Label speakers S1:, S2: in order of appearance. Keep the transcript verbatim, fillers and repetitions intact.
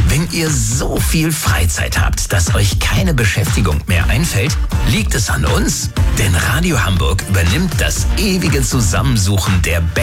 S1: Wenn ihr so viel Freizeit habt, dass euch keine Beschäftigung mehr einfällt, liegt es an uns. Denn Radio Hamburg übernimmt das ewige Zusammensuchen der